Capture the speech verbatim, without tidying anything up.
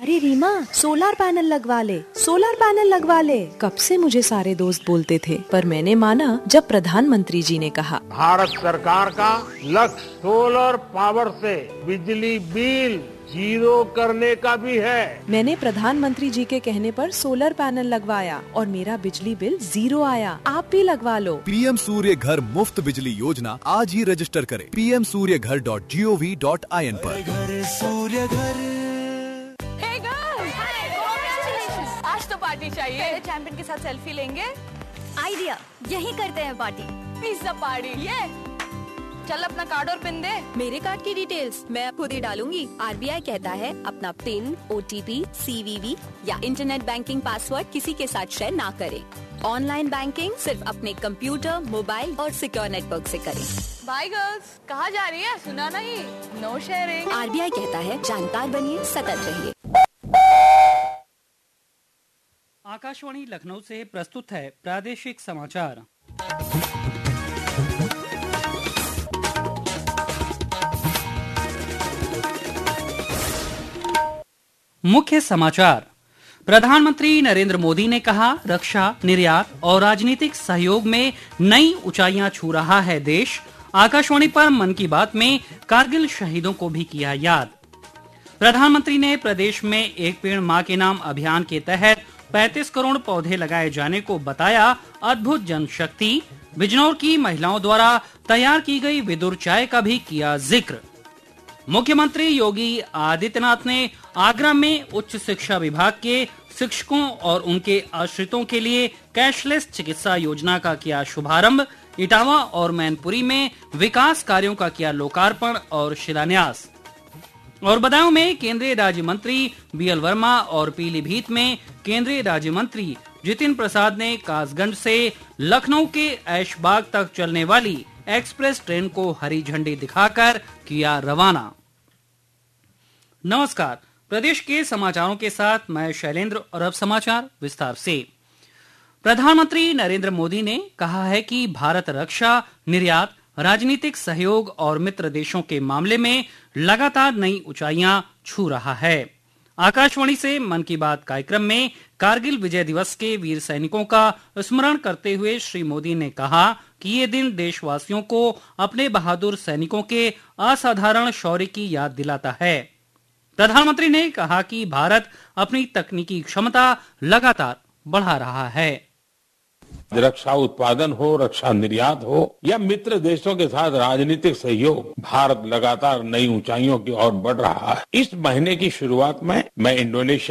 अरे Reema, solar panel लगवा ले, सोलर पैनल लगवा ले। कब से मुझे सारे दोस्त बोलते थे, पर मैंने माना जब प्रधानमंत्री जी ने कहा। भारत सरकार का लक्ष्य सोलर पावर से बिजली बिल जीरो करने का भी है। मैंने प्रधानमंत्री जी के कहने पर सोलर पैनल लगवाया और मेरा बिजली बिल जीरो आया। आप भी लगवा लो। पीएम सूर्य घर मुफ्त बिजली योजना आज ही रजिस्टर करें पी एम सूर्य घर dot G O V dot I N पर। घर सूर्य घर। आज तो पार्टी चाहिए। पहले चैंपियन के साथ सेल्फी लेंगे। आइडिया, यही करते हैं पार्टी। Pizza party. ये चल अपना कार्ड और पिन दे। मेरे कार्ड की डिटेल्स मैं खुद ही डालूंगी। आरबीआई कहता है अपना पिन, ओटीपी, सीवीवी या इंटरनेट बैंकिंग पासवर्ड किसी के साथ शेयर ना करें। ऑनलाइन बैंकिंग सिर्फ अपने कंप्यूटर, मोबाइल और सिक्योर नेटवर्क से करें। बाय गर्ल्स, कहाँ जा रही है? सुना नहीं, नो शेयरिंग। आरबीआई कहता है जानकार बनिए, सतर्क रहिए। आकाशवाणी लखनऊ से प्रस्तुत है प्रादेशिक समाचार। मुख्य समाचार। प्रधानमंत्री नरेंद्र मोदी ने कहा, रक्षा, निर्यात और राजनीतिक सहयोग में नई ऊंचाइयां छू रहा है देश। आकाशवाणी पर मन की बात में कारगिल शहीदों को भी किया याद। प्रधानमंत्री ने प्रदेश में एक पेड़ मां के नाम अभियान के तहत पैंतीस करोड़ पौधे लगाए जाने को बताया अद्भुत जनशक्ति। बिजनौर की महिलाओं द्वारा तैयार की गई विदुर चाय का भी किया जिक्र। मुख्यमंत्री योगी आदित्यनाथ ने आगरा में उच्च शिक्षा विभाग के शिक्षकों और उनके आश्रितों के लिए कैशलेस चिकित्सा योजना का किया शुभारंभ। इटावा और मैनपुरी में विकास कार्यों का किया लोकार्पण और शिलान्यास। और बदायूं में केंद्रीय राज्य मंत्री बी एल वर्मा और पीलीभीत में केंद्रीय राज्य मंत्री जितिन प्रसाद ने कासगंज से लखनऊ के ऐशबाग तक चलने वाली एक्सप्रेस ट्रेन को हरी झंडी दिखाकर किया रवाना। नमस्कार, प्रदेश के समाचारों के साथ मैं शैलेंद्र और अब समाचार विस्तार से। प्रधानमंत्री नरेंद्र मोदी ने कहा है कि भारत रक्षा, निर्यात, राजनीतिक सहयोग और मित्र देशों के मामले में लगातार नई ऊंचाइयां छू रहा है। आकाशवाणी से मन की बात कार्यक्रम में कारगिल विजय दिवस के वीर सैनिकों का स्मरण करते हुए श्री मोदी ने कहा कि ये दिन देशवासियों को अपने बहादुर सैनिकों के असाधारण शौर्य की याद दिलाता है। प्रधानमंत्री ने कहा कि भारत अपनी तकनीकी क्षमता लगातार बढ़ा रहा है। रक्षा उत्पादन हो, रक्षा निर्यात हो या मित्र देशों के साथ राजनीतिक सहयोग, भारत लगातार नई ऊंचाइयों की ओर बढ़ रहा है। इस महीने की शुरुआत में मैं इंडोनेशिया